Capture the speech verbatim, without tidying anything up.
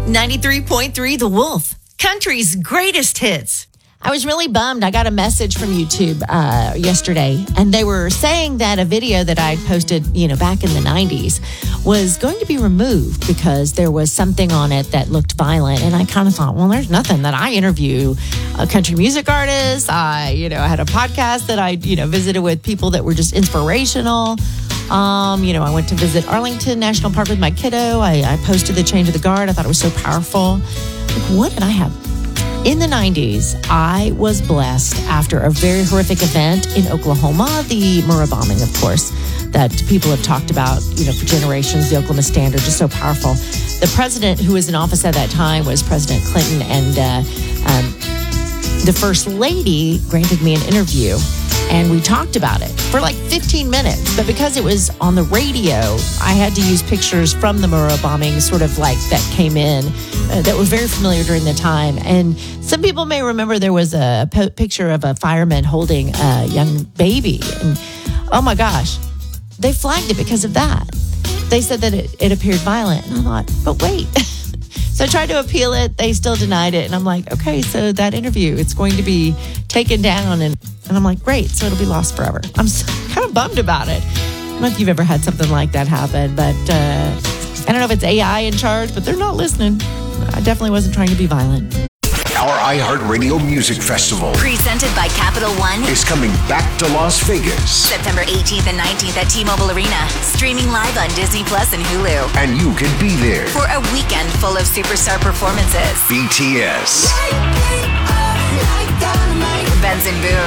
ninety-three point three The Wolf, country's greatest hits. I was really bummed. I got a message from YouTube uh, yesterday, and they were saying that a video that I posted, you know, back in the nineties was going to be removed because there was something on it that looked violent. And I kind of thought, well, there's nothing that I interview a country music artist. I, you know, I had a podcast that I, you know, visited with people that were just inspirational. Um, you know, I went to visit Arlington National Park with my kiddo. I, I posted the Chain to the Guard. I thought it was so powerful. Like, what did I have? In the nineties, I was blessed after a very horrific event in Oklahoma, the Murrah bombing, of course, that people have talked about, you know, for generations, the Oklahoma Standard, just so powerful. The president who was in office at that time was President Clinton, and uh, um, the First Lady granted me an interview, and we talked about it for like fifteen minutes. But because it was on the radio, I had to use pictures from the Murrah bombing, sort of like that came in, uh, that were very familiar during the time. And some people may remember there was a p- picture of a fireman holding a young baby. And oh my gosh, they flagged it because of that. They said that it, it appeared violent. And I thought, but wait. So I tried to appeal it. They still denied it. And I'm like, okay, so that interview, it's going to be taken down. And, and I'm like, great. So it'll be lost forever. I'm so, kind of bummed about it. I don't know if you've ever had something like that happen, but uh, I don't know if it's A I in charge, but they're not listening. I definitely wasn't trying to be violent. Our iHeartRadio Music Festival, presented by Capital One, is coming back to Las Vegas. September eighteenth and nineteenth at T-Mobile Arena. Streaming live on Disney Plus and Hulu. And you can be there for a weekend full of superstar performances. B T S, Benson Boone,